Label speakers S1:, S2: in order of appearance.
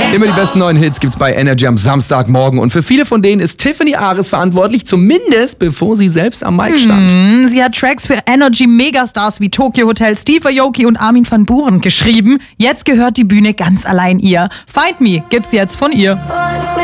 S1: Immer die besten neuen Hits gibt's bei Energy am Samstagmorgen. Und für viele von denen ist Tiffany Ares verantwortlich, zumindest bevor sie selbst am Mic stand.
S2: Sie hat Tracks für Energy-Megastars wie Tokyo Hotel, Steve Aoki und Armin van Buuren geschrieben. Jetzt gehört die Bühne ganz allein ihr. Find Me gibt's jetzt von ihr.